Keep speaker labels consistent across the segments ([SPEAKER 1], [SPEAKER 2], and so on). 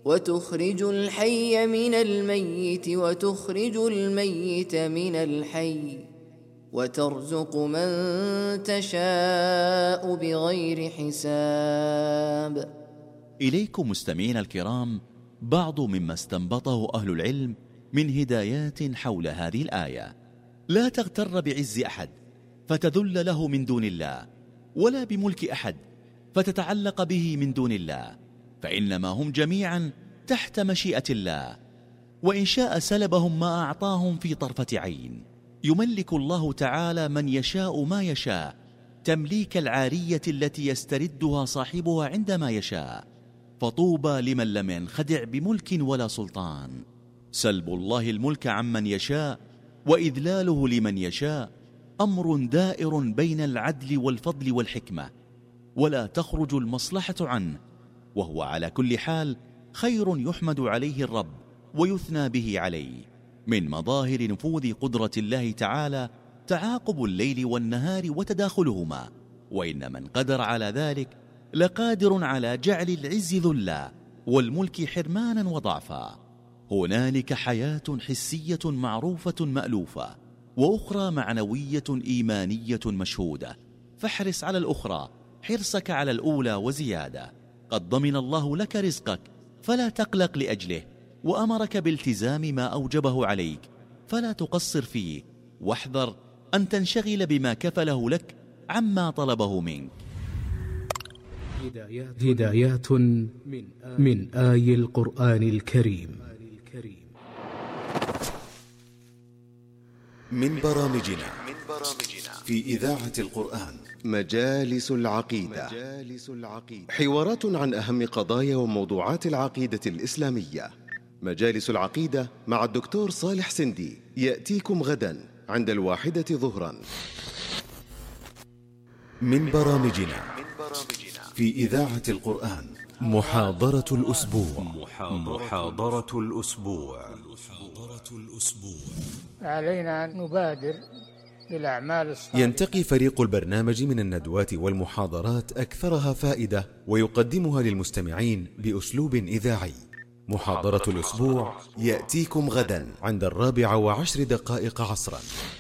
[SPEAKER 1] وتخرج الحي من الميت وتخرج الميت من الحي وترزق من تشاء بغير حساب.
[SPEAKER 2] إليكم مستمعين الكرام بعض مما استنبطه أهل العلم من هدايات حول هذه الآية. لا تغتر بعز أحد فتذل له من دون الله، ولا بملك أحد فتتعلق به من دون الله، فإنما هم جميعا تحت مشيئة الله، وإن شاء سلبهم ما أعطاهم في طرفة عين. يملك الله تعالى من يشاء ما يشاء، تمليك العارية التي يستردها صاحبها عندما يشاء، فطوبى لمن لم ينخدع بملك ولا سلطان. سلب الله الملك عمن يشاء وإذلاله لمن يشاء أمر دائر بين العدل والفضل والحكمة، ولا تخرج المصلحة عنه، وهو على كل حال خير يحمد عليه الرب ويثنى به عليه. من مظاهر نفوذ قدرة الله تعالى تعاقب الليل والنهار وتداخلهما، وإن من قدر على ذلك لقادر على جعل العز ذلا والملك حرمانا وضعفا. هنالك حياة حسية معروفة مألوفة، وأخرى معنوية إيمانية مشهودة، فاحرص على الأخرى حرصك على الأولى وزيادة. قد ضمن الله لك رزقك فلا تقلق لأجله، وأمرك بالتزام ما أوجبه عليك فلا تقصر فيه، واحذر أن تنشغل بما كفله لك عما طلبه منك.
[SPEAKER 3] هدايات من آي القرآن الكريم.
[SPEAKER 4] من برامجنا في إذاعة القرآن مجالس العقيدة، حوارات عن أهم قضايا وموضوعات العقيدة الإسلامية. مجالس العقيدة مع الدكتور صالح سندي يأتيكم غدا عند 1 ظهرا. من برامجنا في إذاعة القرآن محاضرة الأسبوع.
[SPEAKER 5] علينا أن نبادر بالأعمال الصالحة.
[SPEAKER 4] ينتقي فريق البرنامج من الندوات والمحاضرات أكثرها فائدة، ويقدمها للمستمعين بأسلوب إذاعي. محاضرة الأسبوع يأتيكم غدا عند 4:10 عصرا.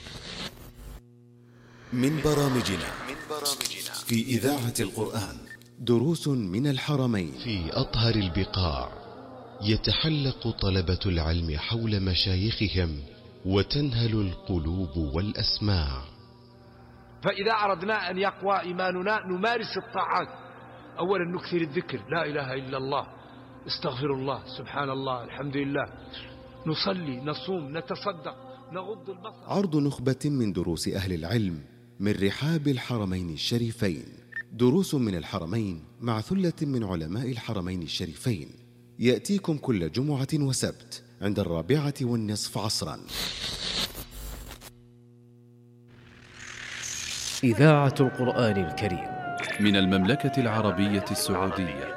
[SPEAKER 4] من برامجنا في إذاعة القرآن دروس من الحرمين.
[SPEAKER 6] في أطهر البقاع يتحلق طلبة العلم حول مشايخهم وتنهل القلوب والأسماع.
[SPEAKER 7] فإذا أردنا أن يقوى إيماننا نمارس الطاعات. أولا نكثر الذكر، لا إله إلا الله، استغفر الله، سبحان الله، الحمد لله، نصلي، نصوم، نتصدق، نغض البصر.
[SPEAKER 4] عرض نخبة من دروس أهل العلم من رحاب الحرمين الشريفين. دروس من الحرمين مع ثلة من علماء الحرمين الشريفين، يأتيكم كل جمعة وسبت عند 4:15 عصرا.
[SPEAKER 3] إذاعة القرآن الكريم
[SPEAKER 8] من المملكة العربية السعودية.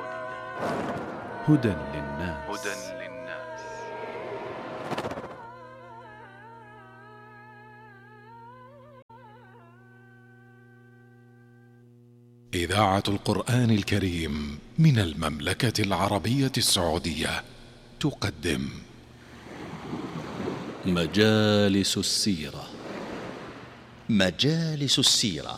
[SPEAKER 8] هدى للناس.
[SPEAKER 9] إذاعة القرآن الكريم من المملكة العربية السعودية تقدم
[SPEAKER 2] مجالس السيرة. مجالس السيرة،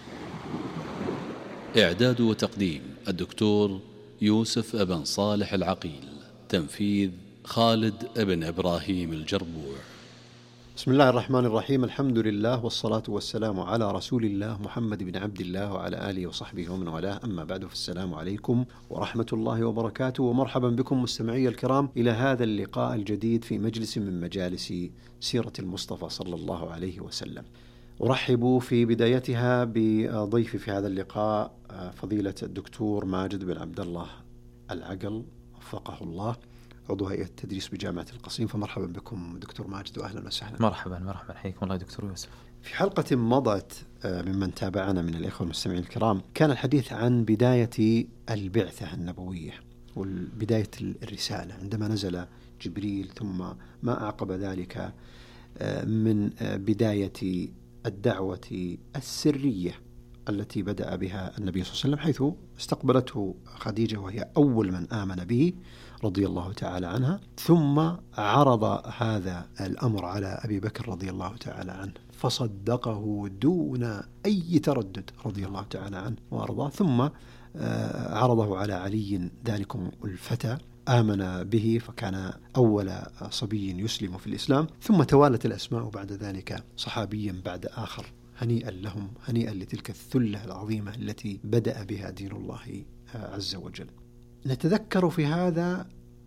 [SPEAKER 2] إعداد وتقديم الدكتور يوسف ابن صالح العقيل، تنفيذ خالد ابن إبراهيم الجربوع.
[SPEAKER 10] بسم الله الرحمن الرحيم، الحمد لله والصلاة والسلام على رسول الله محمد بن عبد الله وعلى آله وصحبه ومن والاه، أما بعد، فالسلام عليكم ورحمة الله وبركاته، ومرحبا بكم مستمعي الكرام إلى هذا اللقاء الجديد في مجلس من مجالس سيرة المصطفى صلى الله عليه وسلم. أرحب في بدايتها بضيفي في هذا اللقاء فضيلة الدكتور ماجد بن عبد الله العقل وفقه الله، عضو هيئة التدريس بجامعة القصيم. فمرحبا بكم دكتور ماجد وأهلا وسهلا.
[SPEAKER 11] مرحبا حياكم الله دكتور يوسف.
[SPEAKER 10] في حلقة مضت ممن تابعنا من الإخوة المستمعين الكرام كان الحديث عن بداية البعثة النبوية وبداية الرسالة عندما نزل جبريل، ثم ما أعقب ذلك من بداية الدعوة السرية التي بدأ بها النبي صلى الله عليه وسلم، حيث استقبلته خديجة وهي أول من آمن به رضي الله تعالى عنها، ثم عرض هذا الأمر على أبي بكر رضي الله تعالى عنه فصدقه دون أي تردد رضي الله تعالى عنه وأرضاه، ثم عرضه على علي ذلكم الفتى، آمن به فكان أول صبي يسلم في الإسلام، ثم توالت الأسماء بعد ذلك صحابيا بعد آخر. هنيئا لهم، هنيئا لتلك الثلة العظيمة التي بدأ بها دين الله عز وجل. نتذكر في هذا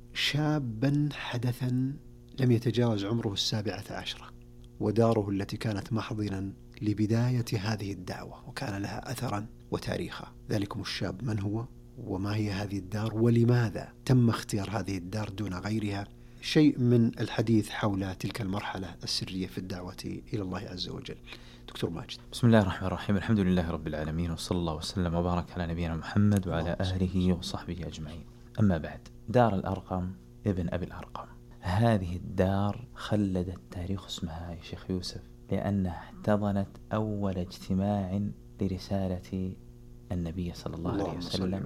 [SPEAKER 10] شابا حدثا لم يتجاوز عمره 17، وداره التي كانت محضنا لبداية هذه الدعوة وكان لها أثرا وتاريخا. ذلكم الشاب من هو؟ وما هي هذه الدار؟ ولماذا تم اختيار هذه الدار دون غيرها؟ شيء من الحديث حول تلك المرحلة السرية في الدعوة إلى الله عز وجل. دكتور ماجد.
[SPEAKER 11] بسم الله الرحمن الرحيم، الحمد لله رب العالمين، وصلى الله وسلم وبارك على نبينا محمد وعلى أهله وصحبه أجمعين. أما بعد، دار الأرقم ابن أبي الأرقم، هذه الدار خلدت تاريخ اسمها يا شيخ يوسف، لأنها احتضنت أول اجتماع لرسالة النبي صلى الله عليه وسلم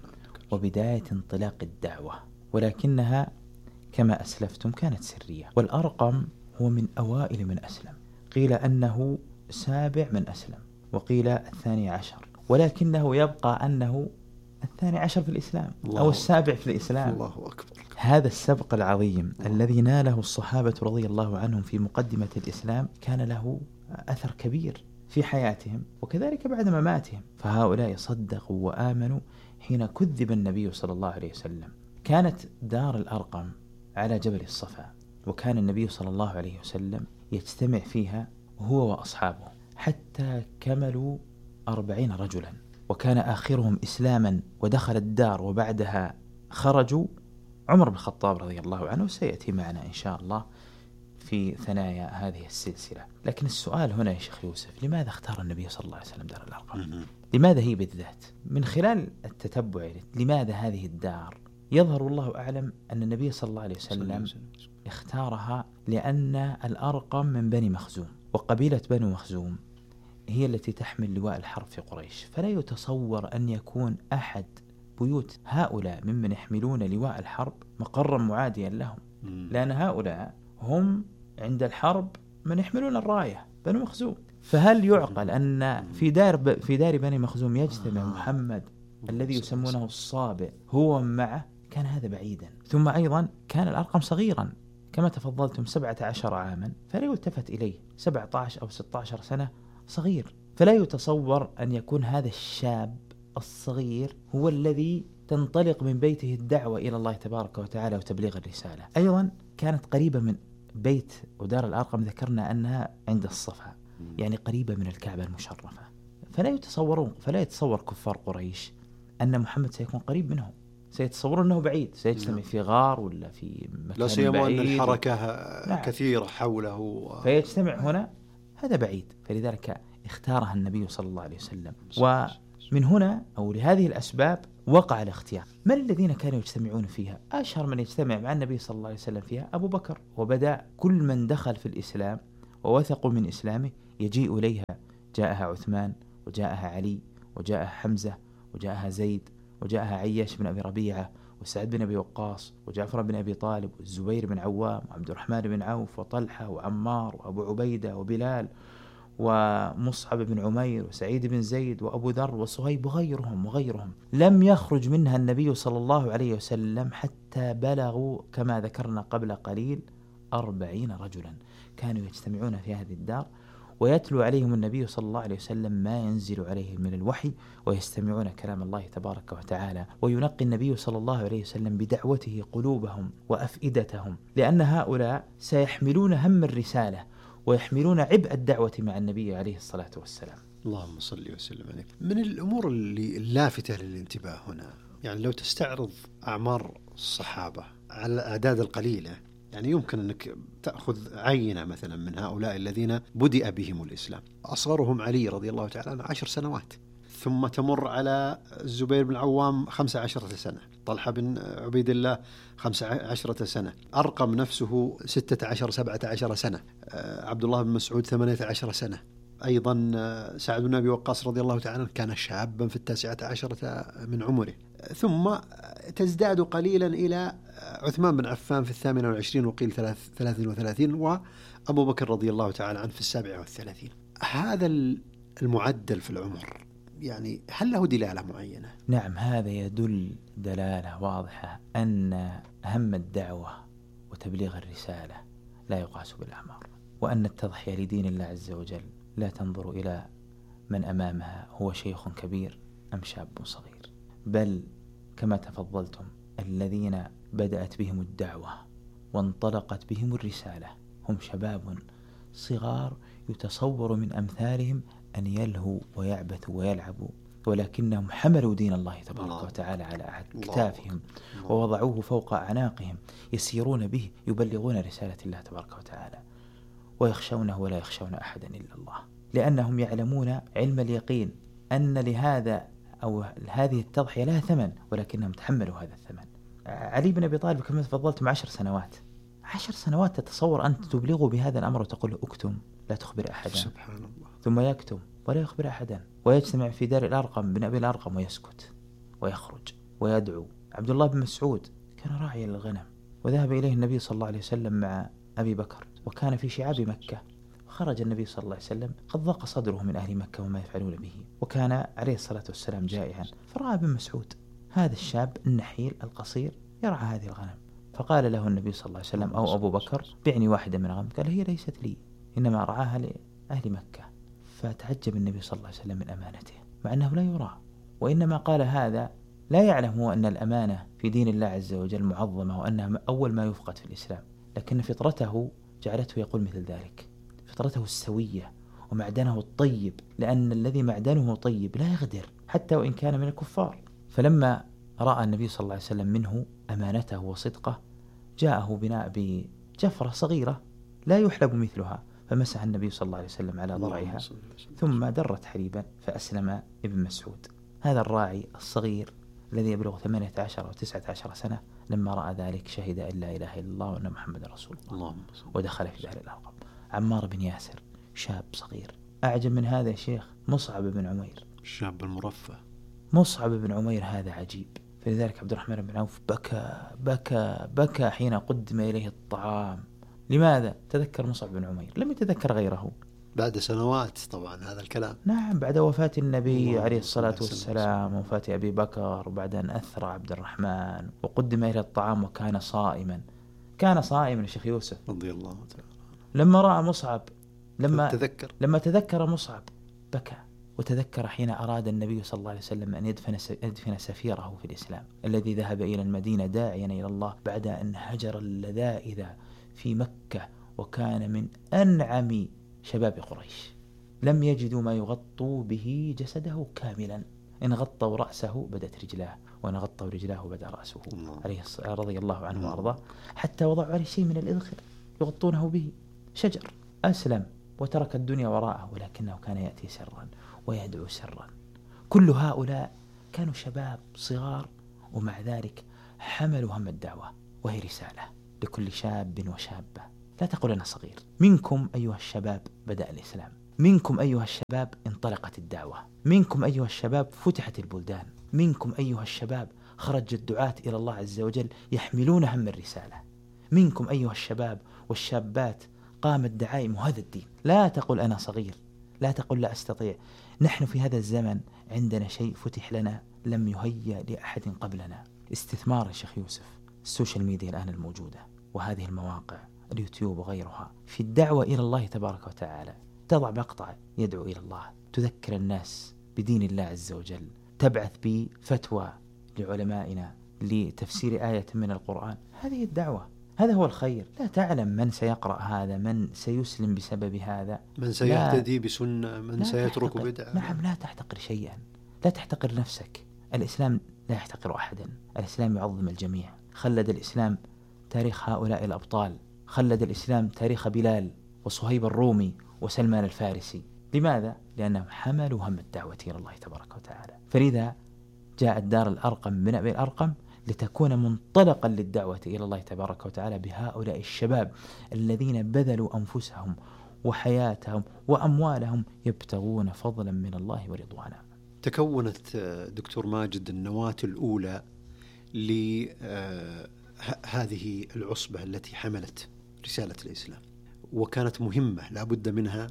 [SPEAKER 11] وبداية انطلاق الدعوة، ولكنها كما أسلفتم كانت سرية. والأرقم هو من أوائل من أسلم، قيل أنه 7 من أسلم، وقيل 12، ولكنه يبقى أنه 12 في الإسلام أو 7 في الإسلام.
[SPEAKER 10] الله أكبر.
[SPEAKER 11] هذا السبق العظيم الذي ناله الصحابة رضي الله عنهم في مقدمة الإسلام كان له أثر كبير في حياتهم وكذلك بعد مماتهم، فهؤلاء صدقوا وآمنوا حين كذب النبي صلى الله عليه وسلم. كانت دار الأرقم على جبل الصفا، وكان النبي صلى الله عليه وسلم يجتمع فيها هو وأصحابه حتى كملوا 40 رجلا، وكان آخرهم إسلاما ودخل الدار وبعدها خرجوا عمر بن الخطاب رضي الله عنه، سيأتي معنا إن شاء الله في ثنايا هذه السلسلة. لكن السؤال هنا يا شيخ يوسف، لماذا اختار النبي صلى الله عليه وسلم دار الأرقم؟ لماذا هي بالذات؟ من خلال التتبع لماذا هذه الدار، يظهر الله أعلم أن النبي صلى الله عليه وسلم اختارها لأن الأرقم من بني مخزوم، وقبيلة بني مخزوم هي التي تحمل لواء الحرب في قريش، فلا يتصور أن يكون أحد بيوت هؤلاء ممن يحملون لواء الحرب مقرا معاديا لهم، لأن هؤلاء هم عند الحرب من يحملون الراية، بني مخزوم. فهل يعقل أن في دار بني مخزوم يجتمع محمد الذي يسمونه الصابئ هو معه؟ كان هذا بعيدا. ثم أيضا كان الأرقم صغيرا كما تفضلتم، 17 عاما، فلا يلتفت إليه. 17 أو 16 سنة صغير، فلا يتصور أن يكون هذا الشاب الصغير هو الذي تنطلق من بيته الدعوة إلى الله تبارك وتعالى وتبليغ الرسالة. أيضا كانت قريبة من بيت ودار الأرقم، ذكرنا أنها عند الصفا، يعني قريبة من الكعبة المشرفة، فلا يتصور كفار قريش أن محمد سيكون قريب منهم، سيتصورون أنه بعيد، سيجتمع في غار ولا في مكان بعيد،
[SPEAKER 10] لا سيما أن الحركة كثيرة حوله
[SPEAKER 11] فيجتمع هنا، هذا بعيد. فلذلك اختارها النبي صلى الله عليه وسلم، ومن هنا أو لهذه الأسباب وقع الاختيار. من الذين كانوا يجتمعون فيها؟ أشهر من يجتمع مع النبي صلى الله عليه وسلم فيها أبو بكر، وبدأ كل من دخل في الإسلام ووثقوا من إسلامه يجيء إليها. جاءها عثمان، وجاءها علي، وجاءها حمزة، وجاءها زيد، وجاءها عياش بن أبي ربيعة، وسعد بن أبي وقاص، وجعفر بن أبي طالب، والزبير بن عوام، وعبد الرحمن بن عوف، وطلحة، وعمار، وأبو عبيدة، وبلال، ومصعب بن عمير، وسعيد بن زيد، وأبو ذر، وصهيب، وغيرهم. لم يخرج منها النبي صلى الله عليه وسلم حتى بلغوا كما ذكرنا قبل قليل 40 رجلا كانوا يجتمعون في هذه الدار، ويتلو عليهم النبي صلى الله عليه وسلم ما ينزل عليهم من الوحي، ويستمعون كلام الله تبارك وتعالى، وينقي النبي صلى الله عليه وسلم بدعوته قلوبهم وأفئدتهم، لأن هؤلاء سيحملون هم الرسالة ويحملون عبء الدعوة مع النبي عليه الصلاة والسلام.
[SPEAKER 10] اللهم صل وسلم عليه. من الأمور اللافتة للانتباه هنا، يعني لو تستعرض أعمار الصحابة على الأعداد القليلة، يعني يمكن أنك تأخذ عينة مثلا من هؤلاء الذين بدأ بهم الإسلام. أصغرهم علي رضي الله تعالى عنه 10 سنوات، ثم تمر على الزبير بن العوام 15 سنة، طلحة بن عبيد الله 15 سنة، أرقم نفسه 16 17 سنة، عبد الله بن مسعود 18 سنة، أيضا سعد بن أبي وقاص رضي الله تعالى كان شابا في 19 من عمره، ثم تزداد قليلا إلى عثمان بن عفان في 28 وقيل 33، وأبو بكر رضي الله تعالى عنه في 37. هذا المعدل في العمر يعني هل له دلالة معينة؟
[SPEAKER 11] نعم، هذا يدل دلالة واضحة أن أهم الدعوة وتبليغ الرسالة لا يقاس بالأعمار، وأن التضحية لدين الله عز وجل لا تنظر إلى من أمامها هو شيخ كبير أم شاب صغير، بل كما تفضلتم الذين بدأت بهم الدعوة وانطلقت بهم الرسالة هم شباب صغار يتصور من أمثالهم أن يلهوا ويعبثوا ويلعبوا، ولكنهم حملوا دين الله تبارك وتعالى على أكتافهم ووضعوه فوق أعناقهم، يسيرون به يبلغون رسالة الله تبارك وتعالى، ويخشونه ولا يخشون أحدا إلا الله، لأنهم يعلمون علم اليقين أن لهذا أو هذه التضحية لها ثمن، ولكنهم تحملوا هذا الثمن. علي بن أبي طالب كما تفضلتم 10 سنوات، 10 سنوات تتصور أن تبلغوا بهذا الأمر وتقول اكتم لا تخبر أحدا،
[SPEAKER 10] سبحان الله،
[SPEAKER 11] ثم يكتم ولا يخبر أحدا، ويجتمع في دار الأرقم بن أبي الأرقم ويسكت ويخرج ويدعو. عبد الله بن مسعود كان راعيا للغنم، وذهب إليه النبي صلى الله عليه وسلم مع أبي بكر، وكان في شعاب مكة، وخرج النبي صلى الله عليه وسلم قد ضاق صدره من أهل مكة وما يفعلون به، وكان عليه الصلاة والسلام جائعا، فرأى ابن مسعود هذا الشاب النحيل القصير يرعى هذه الغنم، فقال له النبي صلى الله عليه وسلم أو أبو بكر بعني واحدة من الغنم، قال هي ليست لي إنما أرعاها لأهل مكة. فتعجب النبي صلى الله عليه وسلم من أمانته، مع أنه لا يرى، وإنما قال هذا لا يعلم هو أن الأمانة في دين الله عز وجل معظمة وأنها أول ما يفقد في الإسلام، لكن فطرته جعلته يقول مثل ذلك، فطرته السوية ومعدنه الطيب، لأن الذي معدنه طيب لا يغدر حتى وإن كان من الكفار. فلما رأى النبي صلى الله عليه وسلم منه أمانته وصدقه جاءه بجفرة صغيرة لا يحلب مثلها، فمسح النبي صلى الله عليه وسلم على ضرعها ثم درت حليبا فأسلم ابن مسعود. هذا الراعي الصغير الذي يبلغ 18 أو 19 سنة لما رأى ذلك شهد أن لا إله إلا الله وأن محمد رسول الله ودخل في دار الأرقم. عمار بن ياسر شاب صغير. أعجب من هذا يا شيخ مصعب بن عمير،
[SPEAKER 10] الشاب المرفه.
[SPEAKER 11] مصعب بن عمير هذا عجيب، فلذلك عبد الرحمن بن عوف بكى حين قدم إليه الطعام. لماذا؟ تذكر مصعب بن عمير، لم يتذكر غيره.
[SPEAKER 10] بعد سنوات طبعا هذا الكلام.
[SPEAKER 11] نعم، بعد وفاة النبي عليه الصلاة والسلام ووفاة أبي بكر، وبعد أن أثرى عبد الرحمن وقدم إليه الطعام وكان صائما. كان صائما الشيخ يوسف
[SPEAKER 10] رضي الله تعالى.
[SPEAKER 11] لما رأى مصعب لما تذكر مصعب بكى، وتذكر حين أراد النبي صلى الله عليه وسلم أن يدفن سفيره في الإسلام الذي ذهب إلى المدينة داعيا إلى الله بعد أن هجر اللذائذ في مكة، وكان من أنعم شباب قريش، لم يجدوا ما يغطوا به جسده كاملا، إن غطوا رأسه بدت رجلاه، وإن غطوا رجلاه بدا رأسه عليه رضي الله عنه وأرضاه، حتى وضعوا عليه شيء من الإذخر يغطونه به، شجر. أسلم وترك الدنيا وراءه، ولكنه كان يأتي سرا ويدعو سرا. كل هؤلاء كانوا شباب صغار، ومع ذلك حملوا هم الدعوة، وهي رسالة لكل شاب وشابة. لا تقول أنا صغير، منكم أيها الشباب بدأ الإسلام، منكم أيها الشباب انطلقت الدعوة، منكم أيها الشباب فتحت البلدان، منكم أيها الشباب خرج الدعاة إلى الله عز وجل يحملون هم الرسالة، منكم أيها الشباب والشابات قامت دعائم هذا الدين. لا تقل أنا صغير، لا تقل لا أستطيع. نحن في هذا الزمن عندنا شيء فتح لنا لم يهيأ لأحد قبلنا. استثمار يا شيخ يوسف السوشيال ميديا الآن الموجودة وهذه المواقع اليوتيوب وغيرها في الدعوة إلى الله تبارك وتعالى. تضع مقطع يدعو إلى الله، تذكر الناس بدين الله عز وجل، تبعث بفتوى لعلمائنا لتفسير آية من القرآن. هذه الدعوة، هذا هو الخير. لا تعلم من سيقرأ هذا، من سيسلم بسبب هذا،
[SPEAKER 10] من سيهتدي بسنة، من سيترك بدعة.
[SPEAKER 11] نعم، لا تحتقر شيئا، لا تحتقر نفسك. الإسلام لا يحتقر أحدا، الإسلام يعظم الجميع. خلد الإسلام تاريخ هؤلاء الأبطال، خلد الإسلام تاريخ بلال وصهيب الرومي وسلمان الفارسي. لماذا؟ لأنهم حملوا هم الدعوة إلى الله تبارك وتعالى. فلذا جاءت دار الأرقم بن أبي الأرقم لتكون منطلقا للدعوة إلى الله تبارك وتعالى بهؤلاء الشباب الذين بذلوا أنفسهم وحياتهم وأموالهم يبتغون فضلا من الله ورضوانا.
[SPEAKER 10] تكونت دكتور ماجد النواة الأولى لهذه العصبة التي حملت رسالة الإسلام، وكانت مهمة لا بد منها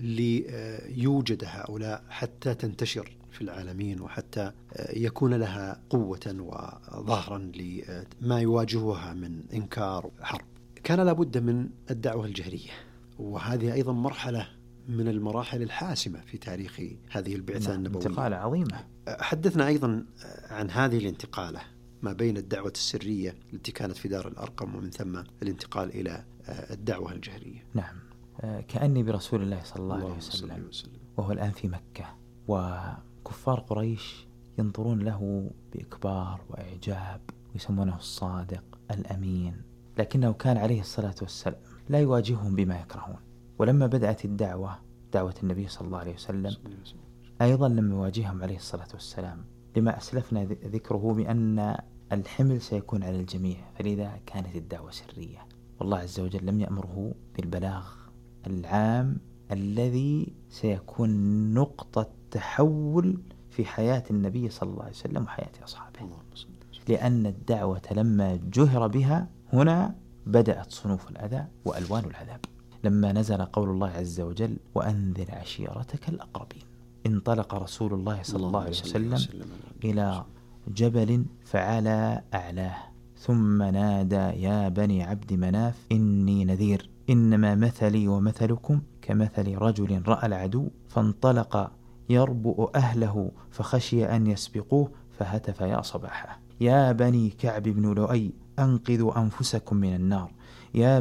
[SPEAKER 10] ليوجد هؤلاء حتى تنتشر في العالمين، وحتى يكون لها قوة وظهرا لما يواجهها من إنكار وحرب. كان لا بد من الدعوة الجهرية، وهذه أيضا مرحلة من المراحل الحاسمة في تاريخ هذه البعثة النبوية.
[SPEAKER 11] انتقالة عظيمة.
[SPEAKER 10] حدثنا أيضا عن هذه الانتقالة ما بين الدعوة السرية التي كانت في دار الأرقم ومن ثم الانتقال إلى الدعوة الجهرية.
[SPEAKER 11] نعم، كأني برسول الله صلى الله عليه وسلم وهو الآن في مكة، وكفار قريش ينظرون له بإكبار وإعجاب ويسمونه الصادق الأمين، لكنه كان عليه الصلاة والسلام لا يواجههم بما يكرهون. ولما بدأت الدعوة، دعوة النبي صلى الله عليه وسلم، أيضا لم يواجههم عليه الصلاة والسلام لما أسلفنا ذكره بأن الحمل سيكون على الجميع، فلذا كانت الدعوة سرية. والله عز وجل لم يأمره بالبلاغ العام الذي سيكون نقطة تحول في حياة النبي صلى الله عليه وسلم وحياة أصحابه، لأن الدعوة لما جهر بها هنا بدأت صنوف الأذى وألوان العذاب. لما نزل قول الله عز وجل وأنذر عشيرتك الأقربين، انطلق رسول الله صلى الله عليه وسلم إلى جبل فعلى أعلاه، ثم نادى يا بني عبد مناف إني نذير، إنما مثلي ومثلكم كمثل رجل رأى العدو فانطلق يربؤ أهله فخشي أن يسبقوه فهتف يا صباحا، يا بني كعب بن لؤي أنقذوا أنفسكم من النار، يا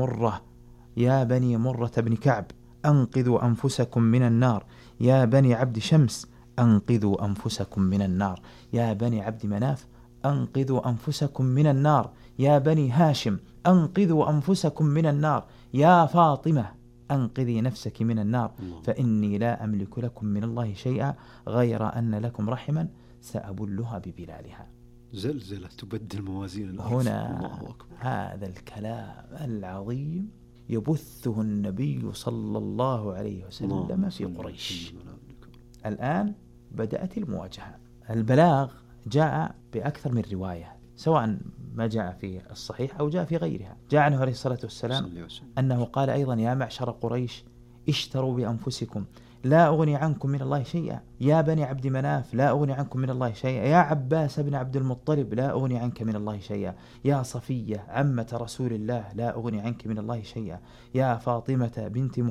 [SPEAKER 11] بني مرة بن كعب أنقذوا أنفسكم من النار، يا بني عبد شمس أنقذوا أنفسكم من النار، يا بني عبد مناف أنقذوا أنفسكم من النار، يا بني هاشم أنقذوا أنفسكم من النار، يا فاطمة أنقذي نفسك من النار، فإني لا أملك لكم من الله شيئا غير أن لكم رحما سأبلها ببلالها.
[SPEAKER 10] زلزلة تبدل موازين الأرض.
[SPEAKER 11] هنا هذا الكلام العظيم يبثه النبي صلى الله عليه وسلم في قريش. الآن بدأت المواجهة. البلاغ جاء بأكثر من رواية، سواء ما جاء في الصحيح أو جاء في غيرها. جاء عنه عليه الصلاة والسلام أنه قال أيضا يا معشر قريش اشتروا بأنفسكم لا أغني عنكم من الله شيئا، يا بني عبد مناف لا أغني عنكم من الله شيئا، يا عباس بن عبد المطلب لا أغني عنك من الله شيئا، يا صفية عمة رسول الله لا أغني عنك من الله شيئا، يا فاطمة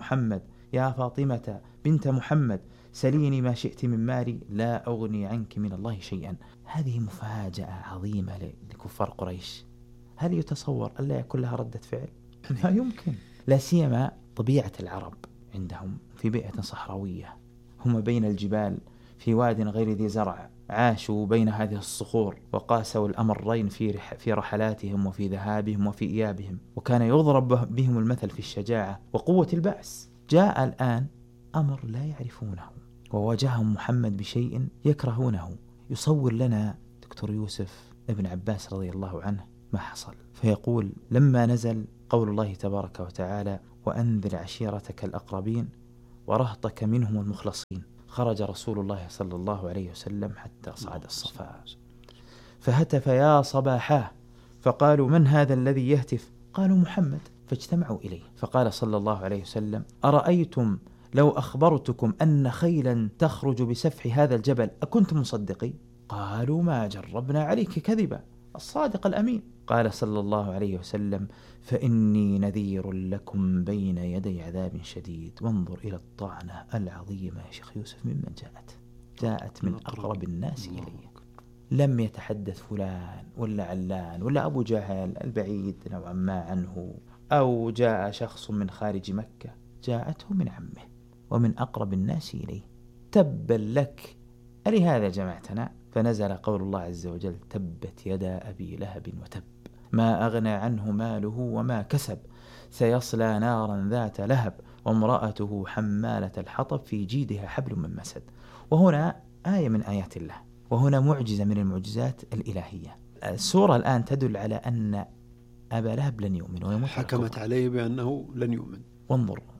[SPEAKER 11] بنت محمد سليني ما شئت من مالي لا أغني عنك من الله شيئا. هذه مفاجأة عظيمة لكفار قريش. هل يتصور ألا يكون لها ردة فعل؟ لا يمكن، لا سيما طبيعة العرب عندهم في بيئة صحراوية، هم بين الجبال في واد غير ذي زرع، عاشوا بين هذه الصخور وقاسوا الأمرين في رحلاتهم وفي ذهابهم وفي إيابهم، وكان يضرب بهم المثل في الشجاعة وقوة البأس. جاء الآن أمر لا يعرفونه، وواجههم محمد بشيء يكرهونه. يصور لنا دكتور يوسف ابن عباس رضي الله عنه ما حصل، فيقول لما نزل قول الله تبارك وتعالى وأنذر عشيرتك الأقربين ورهطك منهم المخلصين، خرج رسول الله صلى الله عليه وسلم حتى صعد الصفا فهتف يا صباحا، فقالوا من هذا الذي يهتف؟ قالوا محمد، فاجتمعوا إليه، فقال صلى الله عليه وسلم أرأيتم لو أخبرتكم أن خيلا تخرج بسفح هذا الجبل أكنتم مصدقين؟ قالوا ما جربنا عليك كذبا، الصادق الأمين. قال صلى الله عليه وسلم فإني نذير لكم بين يدي عذاب شديد. وانظر إلى الطعنة العظيمة يا شيخ يوسف ممن جاءت من أقرب الناس إليه. لم يتحدث فلان ولا علان ولا أبو جهل البعيد نوعا ما عنه، أو جاء شخص من خارج مكة، جاءته من عمه ومن أقرب الناس إليه. تبا لك ألهذا جمعتنا؟ فنزل قول الله عز وجل تبت يدا أبي لهب وتب ما أغنى عنه ماله وما كسب سيصلى نارا ذات لهب وامرأته حمالة الحطب في جيدها حبل من مسد. وهنا آية من آيات الله، وهنا معجزة من المعجزات الإلهية. السورة الآن تدل على أن أبا لهب لن يؤمن ويموت،
[SPEAKER 10] حكمت عليه بأنه لن يؤمن.
[SPEAKER 11] وانظر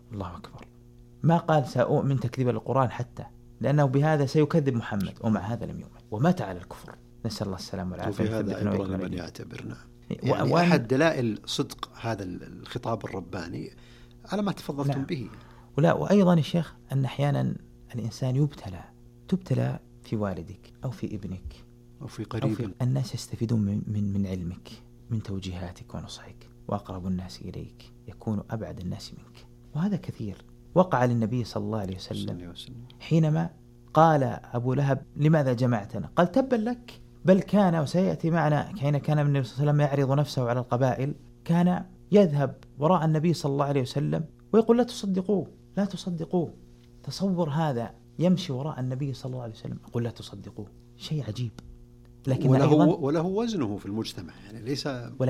[SPEAKER 11] الله أكبر. ما قال سأؤمن تكذيبا للقرآن حتى، لأنه بهذا سيكذب محمد، ومع هذا لم يؤمن ومات على الكفر، نسأل الله السلامة والعافية.
[SPEAKER 10] وفي هذا عبرة لمن يعتبرنا. يعني أحد دلائل صدق هذا الخطاب الرباني على ما تفضلتم به.
[SPEAKER 11] وأيضا يا شيخ أن أحيانا الإنسان تبتلى في والدك أو في ابنك
[SPEAKER 10] أو في قريب.
[SPEAKER 11] الناس يستفيدون من علمك، من توجيهاتك ونصحك، وأقرب الناس إليك يكون أبعد الناس منك، وهذا كثير. وقع للنبي صلى الله عليه وسلم حينما قال أبو لهب لماذا جمعتنا؟ قال تبا لك، بل كان وسيأتي معنا حين كان النبي صلى الله عليه وسلم يعرض نفسه على القبائل، كان يذهب وراء النبي صلى الله عليه وسلم ويقول لا تصدقوه لا تصدقوه. تصور هذا يمشي وراء النبي صلى الله عليه وسلم يقول لا تصدقوه، شيء عجيب. لكن
[SPEAKER 10] وله وزنه في المجتمع، يعني ليس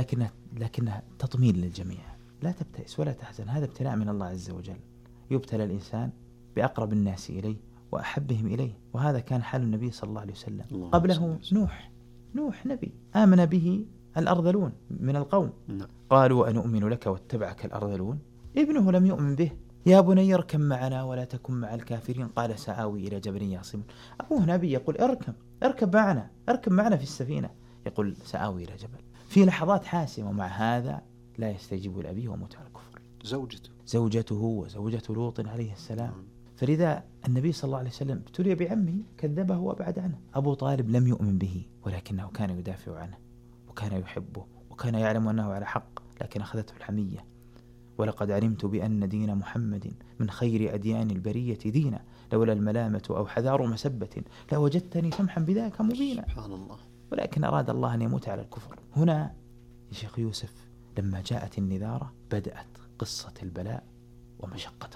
[SPEAKER 11] لكنها تطمين للجميع. لا تبتئس ولا تحزن، هذا ابتلاء من الله عز وجل. يبتلى الإنسان بأقرب الناس إليه وأحبهم إليه، وهذا كان حال النبي صلى الله عليه وسلم. قبله نوح نبي آمن به الأرذلون من القوم، قالوا أنؤمن لك واتبعك الأرذلون. ابنه لم يؤمن به، يا بني اركب معنا ولا تكن مع الكافرين، قال سآوي إلى جبل يعصمون. أبوه نبي يقول اركب معنا في السفينة، يقول سآوي إلى جبل. في لحظات حاسمة، ومع هذا لا يستجيب لأبيه وموت على الكفر. زوجته وزوجة لوط عليه السلام. فلذا النبي صلى الله عليه وسلم ابتلي بعمه، كذبه وأبعد عنه. أبو طالب لم يؤمن به، ولكنه كان يدافع عنه وكان يحبه وكان يعلم أنه على حق، لكن أخذته الحمية. ولقد علمت بأن دين محمد من خير أديان البرية دينا، لولا الملامة أو حذار مسبة لوجدتني سمحا بذاك مبينا.
[SPEAKER 10] سبحان الله.
[SPEAKER 11] ولكن أراد الله أن يموت على الكفر. هنا يا شيخ يوسف لما جاءت النذارة بدأت قصة البلاء ومشقة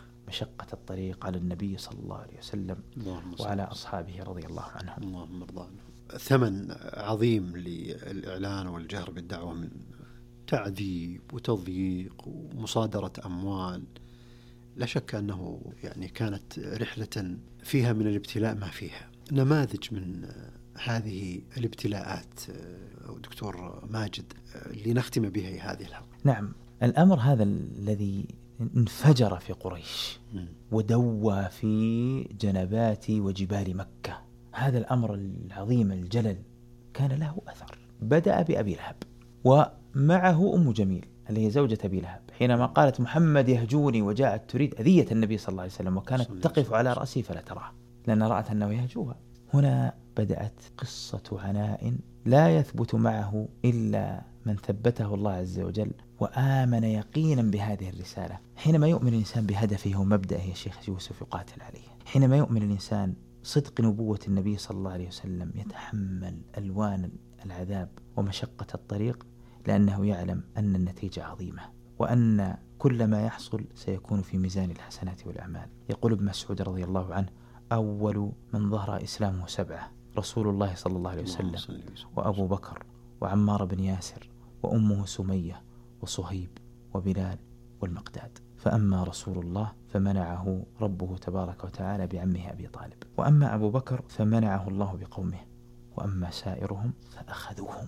[SPEAKER 11] الطريق على النبي صلى الله عليه وسلم وعلى أصحابه رضي الله عنهم.
[SPEAKER 10] اللهم ارضى عنهم. ثمن عظيم للإعلان والجهر بالدعوة من تعذيب وتضييق ومصادرة أموال. لا شك أنه يعني كانت رحلة فيها من الابتلاء ما فيها. نماذج من هذه الابتلاءات دكتور ماجد لنختم بها هذه الحلقة.
[SPEAKER 11] نعم، الأمر هذا الذي انفجر في قريش ودوى في جنبات وجبال مكة، هذا الأمر العظيم الجلل كان له أثر. بدأ بأبي لهب، ومعه أم جميل اللي هي زوجة أبي لهب، حينما قالت محمد يهجوني وجاءت تريد أذية النبي صلى الله عليه وسلم، وكانت تقف على رأسه فلا تراه لأن رأت أنه يهجوها. هنا بدأت قصة عناء لا يثبت معه إلا من ثبته الله عز وجل وآمن يقينا بهذه الرسالة. حينما يؤمن الإنسان بهدفه ومبدأه يا شيخ يوسف يقاتل عليه. حينما يؤمن الإنسان صدق نبوة النبي صلى الله عليه وسلم يتحمل ألوان العذاب ومشقة الطريق، لأنه يعلم أن النتيجة عظيمة، وأن كل ما يحصل سيكون في ميزان الحسنات والأعمال. يقول ابن مسعود رضي الله عنه: أول من ظهر إسلامه 7: رسول الله صلى الله عليه وسلم، وأبو بكر، وعمار بن ياسر، وأمه سمية، وصهيب، وبلال، والمقداد. فأما رسول الله فمنعه ربه تبارك وتعالى بعمه أبي طالب، وأما أبو بكر فمنعه الله بقومه، وأما سائرهم فأخذوهم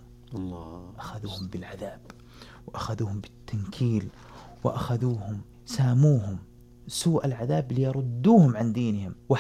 [SPEAKER 11] أخذوهم بالعذاب، وأخذوهم بالتنكيل، وأخذوهم ساموهم سوء العذاب ليردوهم عن دينهم.